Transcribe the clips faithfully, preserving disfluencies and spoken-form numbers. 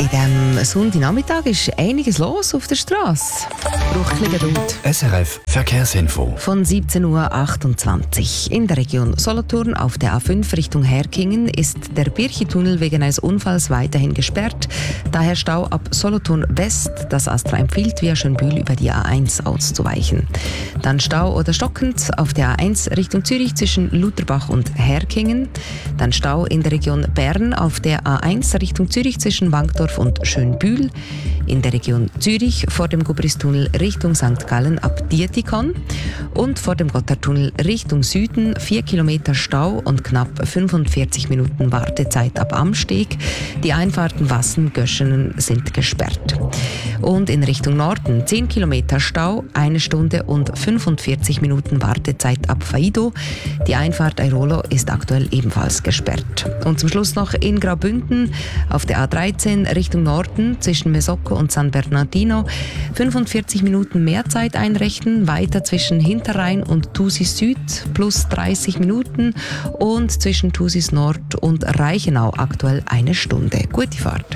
In diesem Sonntagnachmittag ist einiges los auf der Straße. Braucht ein bisschen Geduld. S R F Verkehrsinfo. Von siebzehn Uhr achtundzwanzig. In der Region Solothurn auf der A fünf Richtung Herkingen ist der Birchi-Tunnel wegen eines Unfalls weiterhin gesperrt. Daher Stau ab Solothurn West. Das Astra empfiehlt, via Schönbühl über die A eins auszuweichen. Dann Stau oder stockend auf der A eins Richtung Zürich zwischen Lutherbach und Herkingen. Dann Stau in der Region Bern auf der A eins Richtung Zürich zwischen Wankdorf und Schönbühl. In der Region Zürich vor dem Gubristunnel Richtung Sankt Gallen ab Dietikon. Und vor dem Gotthardtunnel Richtung Süden vier Kilometer Stau und knapp fünfundvierzig Minuten Wartezeit ab Amsteg. Die Einfahrten Wassen, Göschenen sind gesperrt. Und in Richtung Norden zehn Kilometer Stau, eine Stunde und fünfundvierzig Minuten Wartezeit ab Faido. Die Einfahrt Airolo ist aktuell ebenfalls gesperrt. Und zum Schluss noch in Graubünden auf der A dreizehn Richtung Norden zwischen Mesocco und San Bernardino fünfundvierzig Minuten mehr Zeit einrechnen, weiter zwischen Hinterrhein und Thusis Süd plus dreißig Minuten und zwischen Thusis Nord und Reichenau aktuell eine Stunde. Gute Fahrt.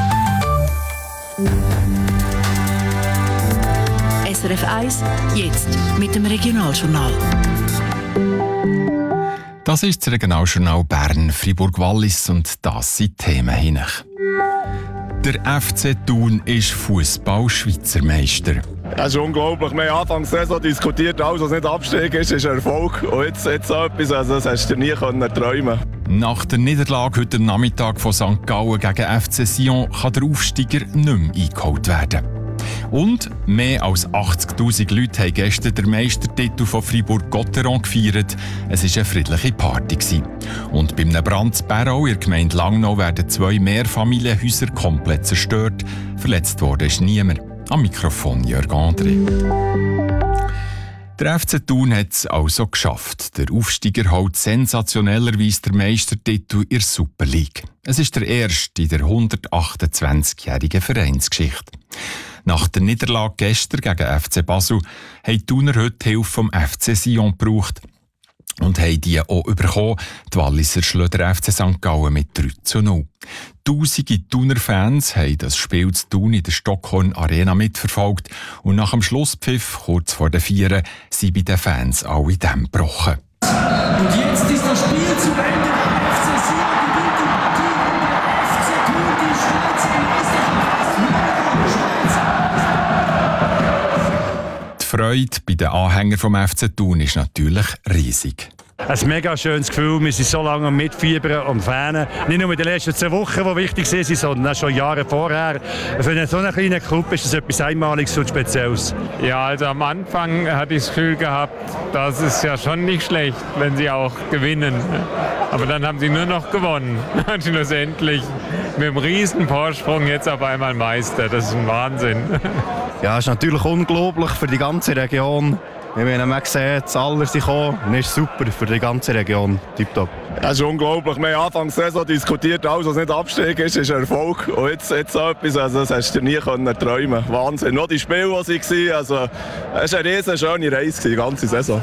S R F eins, jetzt mit dem Regionaljournal. Das ist das Regionaljournal Bern, Fribourg-Wallis und das sind die Themen hinein. Der F C Thun ist Fußball-Schweizer Meister. Das ist unglaublich. Wir haben Anfang der Saison diskutiert, alles was nicht Abstieg ist, ist Erfolg. Und jetzt, jetzt so etwas, also das hast du nie können träumen. Nach der Niederlage heute Nachmittag von Sankt Gallen gegen F C Sion kann der Aufsteiger nicht mehr eingeholt werden. Und mehr als achtzigtausend Leute haben gestern den Meistertitel von Fribourg-Gotteron gefeiert. Es war eine friedliche Party. Und beim Brand in Berau in der Gemeinde Langnau werden zwei Mehrfamilienhäuser komplett zerstört. Verletzt worden ist niemand. Am Mikrofon Jörg André. Der F C Thun hat es also geschafft. Der Aufsteiger holt sensationellerweise den Meistertitel in der Super League. Es ist der erste in der hundertachtundzwanzigjährigen Vereinsgeschichte. Nach der Niederlage gestern gegen F C Basel haben die Thuner heute die Hilfe vom F C Sion gebraucht und haben die auch bekommen. Die Walliser schlagen F C Sankt Gallen mit drei zu null. Tausende Thuner Fans haben das Spiel zu Thun in der Stockhorn Arena mitverfolgt und nach dem Schlusspfiff, kurz vor den Vieren, sind bei den Fans alle Dämme gebrochen. Und jetzt ist das Spiel zu Ende. Der F C Sion gewinnt die Partie. Der F C Thun die Schweizer Meisterschaft. Die Freude bei den Anhängern vom F C Thun ist natürlich riesig. Ein mega schönes Gefühl. Wir sind so lange am Mitfiebern und Fanen. Nicht nur in den letzten zwei Wochen, die wichtig sind, sondern auch schon Jahre vorher. Für einen so einen kleinen Club ist das etwas Einmaliges und Spezielles. Ja, also am Anfang hatte ich das Gefühl gehabt, das ist ja schon nicht schlecht, wenn sie auch gewinnen. Aber dann haben sie nur noch gewonnen. Und schlussendlich mit einem riesen Vorsprung jetzt auf einmal Meister. Das ist ein Wahnsinn. Ja, es ist natürlich unglaublich für die ganze Region. Wir haben ja gesehen, dass alle sind gekommen und es ist super für die ganze Region. Tipptopp. Das ist unglaublich. Wir haben Anfang der Saison diskutiert, alles was nicht Abstieg ist, ist Erfolg. Und jetzt, jetzt so etwas, also das hast du nie können träumen. Wahnsinn. Noch die Spiele, die sie waren, also es war eine riesen schöne Reise, die ganze Saison.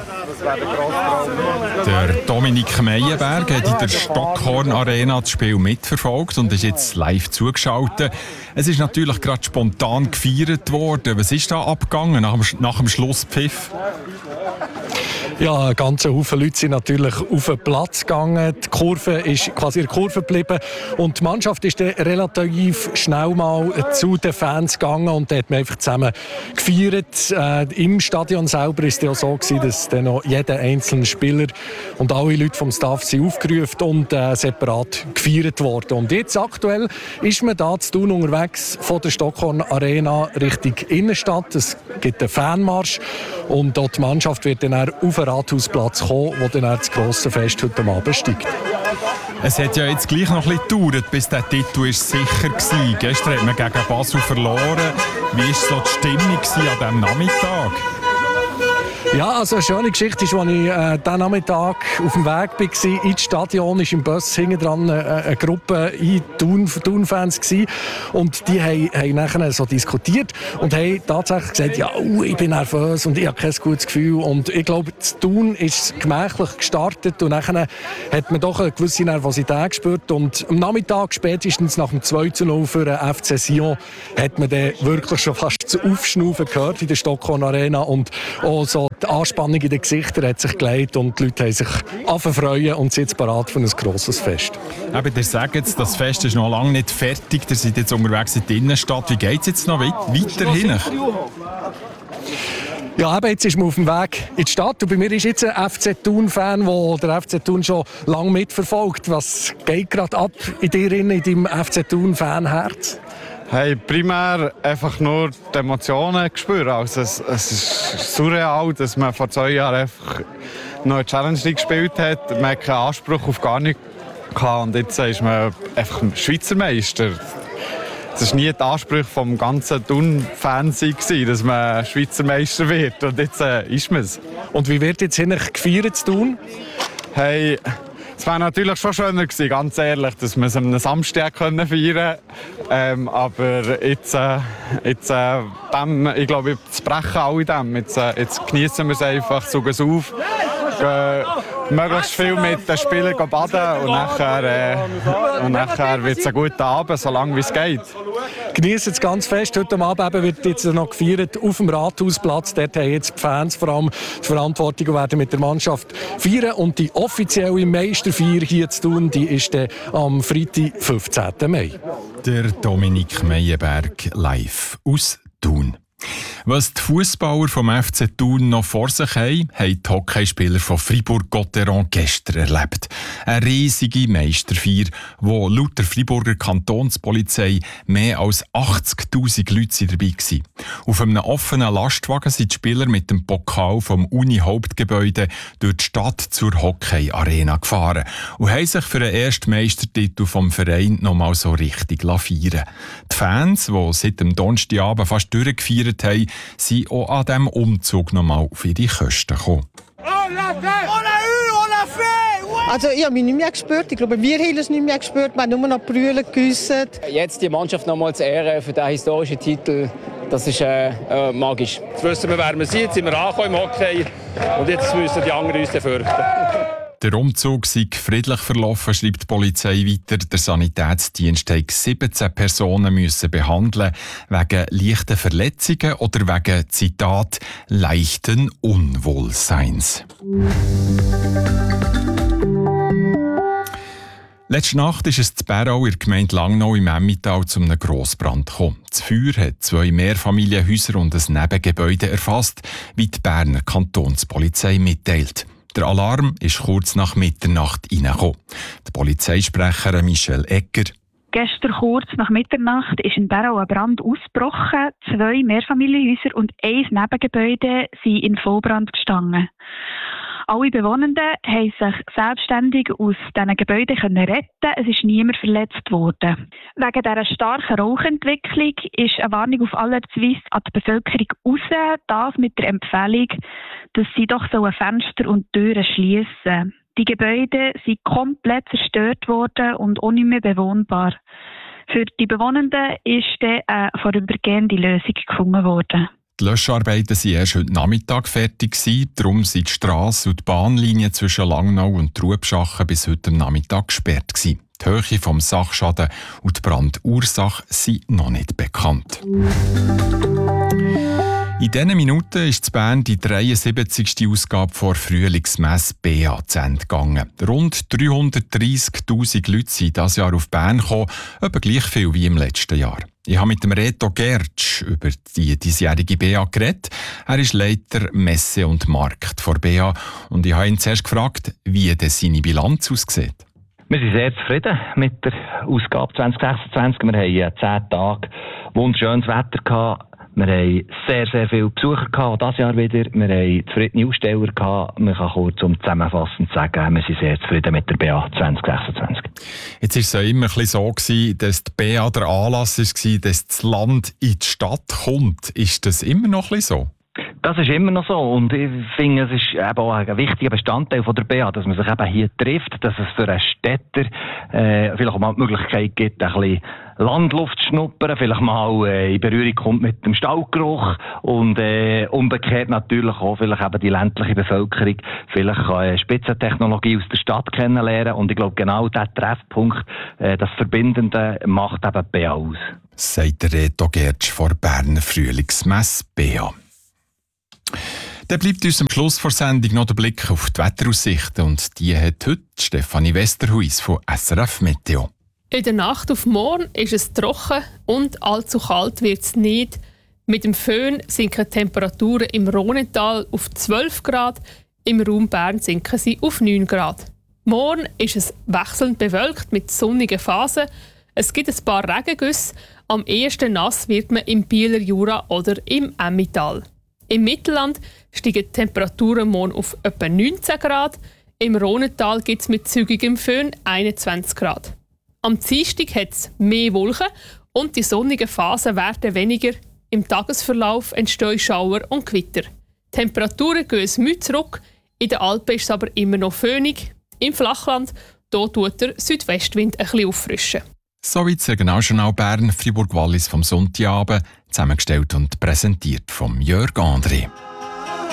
Der Dominik Meyerberg hat in der Stockhorn Arena das Spiel mitverfolgt und ist jetzt live zugeschaltet. Es ist natürlich gerade spontan gefeiert worden. Was ist da abgegangen nach dem, nach dem Schlusspfiff? Ja, ein ganzer Haufen Leute sind natürlich auf den Platz gegangen. Die Kurve ist quasi in der Kurve geblieben. Und die Mannschaft ist dann relativ schnell mal zu den Fans gegangen und da hat man einfach zusammen gefeiert. Äh, Im Stadion selber war es ja so gewesen, dass dann noch jeder einzelne Spieler und alle Leute vom Staff sind aufgerufen und äh, separat gefeiert worden. Und jetzt aktuell ist man da zu Thun unterwegs von der Stockhorn Arena Richtung Innenstadt. Es gibt einen Fanmarsch und dort die Mannschaft wird dann auf den Rathausplatz kommen, wo dann das grosse Fest heute Abend steigt. Es hat ja jetzt gleich noch ein bisschen gedauert, bis der Titel ist sicher war. Gestern hat man gegen Basel verloren. Wie war so die Stimmung an diesem Nachmittag? Ja, also eine schöne Geschichte ist, als ich äh, diesen Nachmittag auf dem Weg war ins Stadion, ist im Bus hinten dran äh, eine Gruppe Thun-Fans gewesen. Und die haben, haben nachher so diskutiert und haben tatsächlich gesagt, ja, uh, ich bin nervös und ich habe kein gutes Gefühl. Und ich glaube, das Thun ist gemächlich gestartet und nachher hat man doch eine gewisse Nervosität gespürt. Und am Nachmittag, spätestens nach dem zwei zu null für den F C Sion, hat man dann wirklich schon fast zu Aufschnaufen gehört in der Stockholm Arena. Und auch so die Anspannung in den Gesichtern hat sich gelegt und die Leute haben sich anfangen und sind jetzt bereit für ein grosses Fest. Eben, ihr sagt jetzt, das Fest ist noch lange nicht fertig. Ihr seid jetzt unterwegs in der Innenstadt. Wie geht es jetzt noch weit- weiter hin? Ja, eben, jetzt ist man auf dem Weg in die Stadt. Und bei mir ist jetzt ein F C Thun-Fan, der der F C Thun schon lange mitverfolgt. Was geht gerade ab in dir, in deinem F C Thun-Fan-Herz? Hey, primär einfach nur die Emotionen spüren. Also es, es ist surreal, dass man vor zwei Jahren einfach noch eine Challenge League gespielt hat. Man hat keinen Anspruch auf gar nichts gehabt. Und jetzt ist man einfach Schweizer Meister. Es war nie der Anspruch vom ganzen Thun-Fan, dass man Schweizer Meister wird. Und jetzt äh, ist man es. Und wie wird jetzt hinterher gefeiert zu Thun? Hey, es wäre natürlich schon schöner gewesen, ganz ehrlich, dass wir es am Samstag feiern können. Ähm, aber jetzt, äh, jetzt äh, dem, ich glaube, jetzt brechen alle dem. Jetzt, äh, jetzt genießen wir es einfach, suchen es auf, gehen möglichst viel mit den Spielern baden und nachher, äh, und nachher wird es ein guter Abend, solange wie es geht. Genießen es ganz fest. Heute Abend wird jetzt noch gefeiert auf dem Rathausplatz. Dort haben jetzt die Fans vor allem die Verantwortung und werden mit der Mannschaft feiern. Und die offizielle Meisterfeier hier zu tun, die ist dann am Freitag, fünfzehnten Mai. Der Dominik Meyerberg live aus Thun. Was die Fußballer vom F C Thun noch vor sich haben, haben die Hockeyspieler von Fribourg-Gotteron gestern erlebt. Eine riesige Meisterfeier, wo laut der Friburger Kantonspolizei mehr als achtzigtausend Leute dabei waren. Auf einem offenen Lastwagen sind die Spieler mit dem Pokal vom Uni-Hauptgebäude durch die Stadt zur Hockey-Arena gefahren und haben sich für den ersten Meistertitel vom Verein noch mal so richtig feiern. Die Fans, die seit dem Donnerstagabend fast durchgefeiert haben, sind auch an diesem Umzug noch mal auf ihre Kosten gekommen. Also ich habe mich nicht mehr gespürt. Ich glaube, wir haben es nicht mehr gespürt. Wir haben nur noch brüllen gehüsst. Jetzt die Mannschaft noch mal zu ehren für den historischen Titel, das ist äh, äh, magisch. Jetzt wissen wir, wer wir sind. Jetzt sind wir angekommen im Hockey und jetzt müssen die anderen uns fürchten. Der Umzug sei friedlich verlaufen, schreibt die Polizei weiter. Der Sanitätsdienst musste siebzehn Personen müssen behandeln wegen leichten Verletzungen oder wegen, Zitat, leichten Unwohlseins. Letzte Nacht ist es in Bärau in der Gemeinde Langnau im Emmental zu einem Grossbrand gekommen. Das Feuer hat zwei Mehrfamilienhäuser und ein Nebengebäude erfasst, wie die Berner Kantonspolizei mitteilt. Der Alarm ist kurz nach Mitternacht reingekommen. Die Polizeisprecherin Michelle Egger. Gestern kurz nach Mitternacht ist in Bärau ein Brand ausgebrochen. Zwei Mehrfamilienhäuser und ein Nebengebäude sind in Vollbrand gestanden. Alle Bewohnenden haben sich selbstständig aus diesen Gebäuden retten. Es ist niemand verletzt worden. Wegen dieser starken Rauchentwicklung ist eine Warnung auf Allerlei an die Bevölkerung raus. Das mit der Empfehlung, dass sie doch so Fenster und Türen schliessen. Die Gebäude sind komplett zerstört worden und auch nicht mehr bewohnbar. Für die Bewohnenden ist dann eine vorübergehende Lösung gefunden worden. Die Löscharbeiten waren erst heute Nachmittag fertig. Darum sind die Strasse und die Bahnlinien zwischen Langnau und Trubschachen bis heute Nachmittag gesperrt. Die Höhe des Sachschadens und die Brandursache sind noch nicht bekannt. In diesen Minuten ist in Bern die dreiundsiebzigste Ausgabe vor Frühlingsmesse B A zu Ende gegangen. Rund dreihundertdreissigtausend Leute sind dieses Jahr auf Bern gekommen, etwa gleich viel wie im letzten Jahr. Ich habe mit dem Reto Gertsch über die diesjährige B A geredet. Er ist Leiter Messe und Markt vor B A und ich habe ihn zuerst gefragt, wie denn seine Bilanz aussieht. Wir sind sehr zufrieden mit der Ausgabe zwanzig sechsundzwanzig. Wir hatten zehn Tage wunderschönes Wetter gehabt. Wir haben sehr, sehr viele Besucher gehabt, auch dieses Jahr wieder. Wir haben zufriedene Aussteller gehabt. Man kann kurz um zusammenfassend sagen, wir sind sehr zufrieden mit der B A zwanzig sechsundzwanzig. Jetzt war es ja immer ein bisschen so gewesen, dass die B A der Anlass war, dass das Land in die Stadt kommt. Ist das immer noch ein bisschen so? Das ist immer noch so und ich finde, es ist eben auch ein wichtiger Bestandteil von der B A, dass man sich eben hier trifft, dass es für einen Städter äh, vielleicht auch mal die Möglichkeit gibt, ein bisschen Landluft zu schnuppern, vielleicht mal äh, in Berührung kommt mit dem Stallgeruch und äh, umgekehrt natürlich auch vielleicht eben die ländliche Bevölkerung vielleicht äh, Spitzentechnologie aus der Stadt kennenlernen und ich glaube genau dieser Treffpunkt, äh, das Verbindende macht eben B A aus. Sagt der Reto Gertsch vor Berner Frühlingsmesse B A. Dann bleibt uns am Schluss der Sendung noch der Blick auf die Wetteraussichten und die hat heute Stefanie Westerhuis von S R F Meteo. In der Nacht auf morgen ist es trocken und allzu kalt wird es nicht. Mit dem Föhn sinken Temperaturen im Rhonental auf zwölf Grad, im Raum Bern sinken sie auf neun Grad. Morgen ist es wechselnd bewölkt mit sonnigen Phasen. Es gibt ein paar Regengüsse. Am ehesten nass wird man im Bieler Jura oder im Emmental. Im Mittelland steigen die Temperaturen morgen auf etwa neunzehn Grad. Im Rhonental gibt es mit zügigem Föhn einundzwanzig Grad. Am Dienstag hat es mehr Wolken und die sonnigen Phasen werden weniger. Im Tagesverlauf entstehen Schauer und Gewitter. Die Temperaturen gehen müde zurück. In den Alpen ist es aber immer noch föhnig. Im Flachland hier tut der Südwestwind ein bisschen auffrischen. Soweit das Regionaljournal Bern, Fribourg-Wallis vom Sonntagabend, zusammengestellt und präsentiert von Jörg André.